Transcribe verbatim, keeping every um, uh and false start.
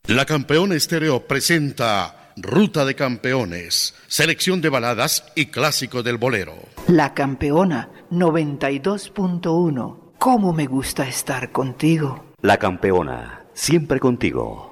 La Campeona Estéreo presenta Ruta de Campeones, selección de baladas y clásicos del bolero. La Campeona noventa y dos punto uno. ¿Cómo me gusta estar contigo? La Campeona, siempre contigo.